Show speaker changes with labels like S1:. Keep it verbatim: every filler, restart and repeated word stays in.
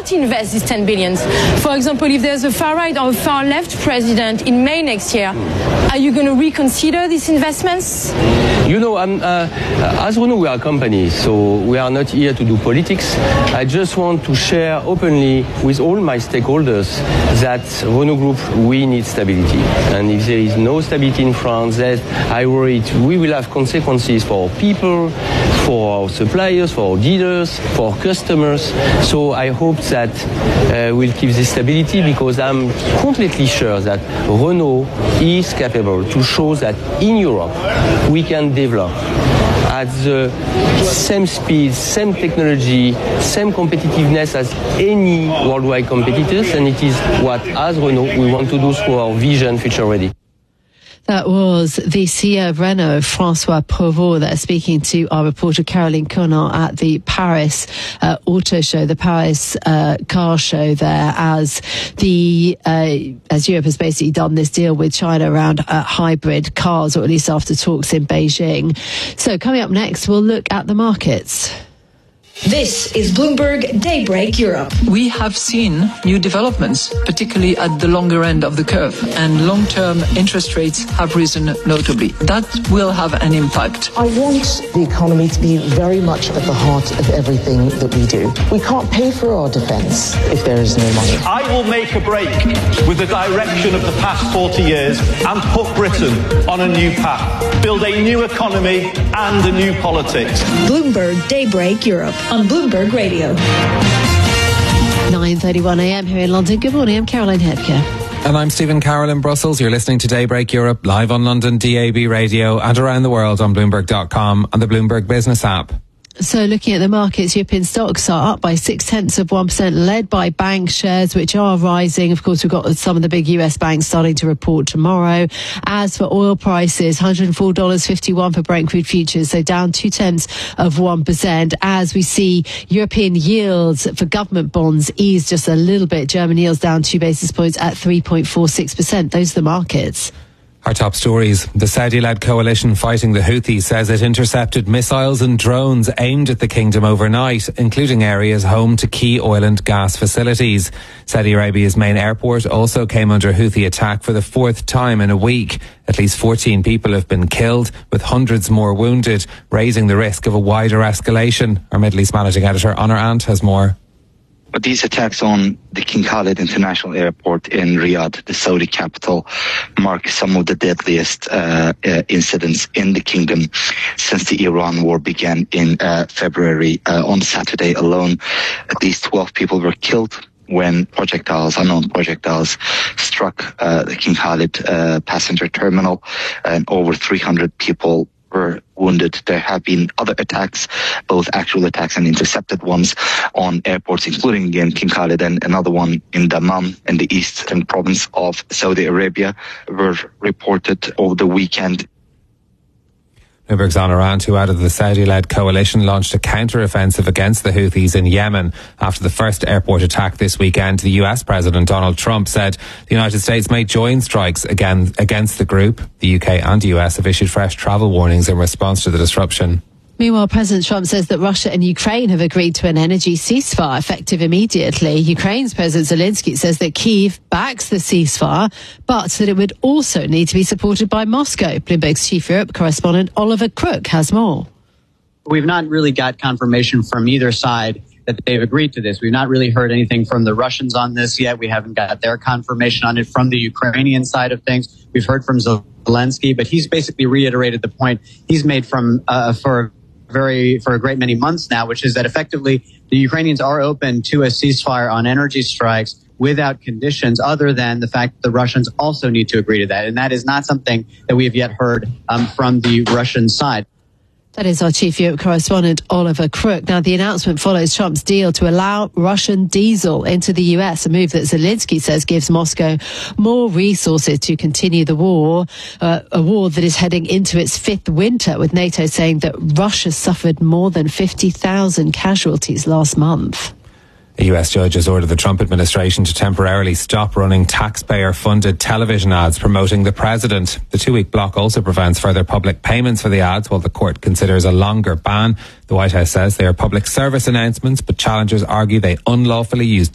S1: not invest these ten billions? For example, if there's a far-right or a far-left president in May next year, are you going to reconsider these investments?
S2: You know, um, uh, as Renault, we are a company, so we are not here to do politics. I just want to share openly with all my stakeholders that Renault Group, we need stability. And if there is no stability in France, then I worry we will have consequences for our people, for our suppliers, for our dealers, for our customers. So I hope that uh, we'll keep this stability, because I'm completely sure that Renault is capable to show that in Europe we can develop at the same speed, same technology, same competitiveness as any worldwide competitors, and it is what, as Renault, we want to do through our vision Future Ready.
S3: That was the C E O of Renault, Francois Provost, that is speaking to our reporter Caroline Conant at the Paris uh, Auto Show, the Paris uh, car show there, as the uh, as Europe has basically done this deal with China around uh, hybrid cars, or at least after talks in Beijing. So coming up next, we'll look at the markets.
S4: This is Bloomberg Daybreak Europe.
S5: We have seen new developments, particularly at the longer end of the curve, and long-term interest rates have risen notably. That will have an impact.
S6: I want the economy to be very much at the heart of everything that we do. We can't pay for our defence if there is no money.
S7: I will make a break with the direction of the past forty years and put Britain on a new path. Build a new economy and a new politics.
S4: Bloomberg Daybreak Europe on Bloomberg Radio.
S3: nine thirty-one a m here in London. Good morning, I'm Caroline Hebke.
S8: And I'm Stephen Carroll in Brussels. You're listening to Daybreak Europe live on London D A B radio and around the world on Bloomberg dot com and the Bloomberg Business app.
S3: So looking at the markets, European stocks are up by six tenths of one percent, led by bank shares, which are rising. Of course, we've got some of the big U S banks starting to report tomorrow. As for oil prices, one hundred four dollars fifty-one for Brent crude futures, so down two tenths of one percent. As we see European yields for government bonds ease just a little bit. German yields down two basis points at three point four six percent. Those are the markets.
S8: Our top stories. The Saudi-led coalition fighting the Houthis says it intercepted missiles and drones aimed at the kingdom overnight, including areas home to key oil and gas facilities. Saudi Arabia's main airport also came under Houthi attack for the fourth time in a week. At least fourteen people have been killed, with hundreds more wounded, raising the risk of a wider escalation. Our Middle East managing editor, Honor Ant, has more.
S9: But these attacks on the King Khalid International Airport in Riyadh, the Saudi capital, mark some of the deadliest uh, uh, incidents in the kingdom since the Iran war began in uh, February. Uh, on Saturday alone, at least twelve people were killed when projectiles, unknown projectiles, struck uh, the King Khalid uh, passenger terminal, and over three hundred people were wounded. There have been other attacks, both actual attacks and intercepted ones, on airports, including again King Khalid, and another one in Dammam in the eastern province of Saudi Arabia were reported over the weekend.
S8: Bloomberg's Honor Ant, who added the Saudi-led coalition launched a counter-offensive against the Houthis in Yemen after the first airport attack this weekend. The U S President Donald Trump said the United States may join strikes again against the group. The U K and U S have issued fresh travel warnings in response to the disruption.
S3: Meanwhile, President Trump says that Russia and Ukraine have agreed to an energy ceasefire effective immediately. Ukraine's President Zelensky says that Kyiv backs the ceasefire, but that it would also need to be supported by Moscow. Bloomberg's Chief Europe correspondent Oliver Crook has more.
S10: We've not really got confirmation from either side that they've agreed to this. We've not really heard anything from the Russians on this yet. We haven't got their confirmation on it from the Ukrainian side of things. We've heard from Zelensky, but he's basically reiterated the point he's made from uh, for very for a great many months now, which is that effectively the Ukrainians are open to a ceasefire on energy strikes without conditions other than the fact that the Russians also need to agree to that. And that is not something that we have yet heard um, from the Russian side.
S3: That is our Chief Europe correspondent, Oliver Crook. Now, the announcement follows Trump's deal to allow Russian diesel into the U S, a move that Zelensky says gives Moscow more resources to continue the war, uh, a war that is heading into its fifth winter, with NATO saying that Russia suffered more than fifty thousand casualties last month.
S8: A U S judge has ordered the Trump administration to temporarily stop running taxpayer-funded television ads promoting the president. The two-week block also prevents further public payments for the ads, while the court considers a longer ban. The White House says they are public service announcements, but challengers argue they unlawfully use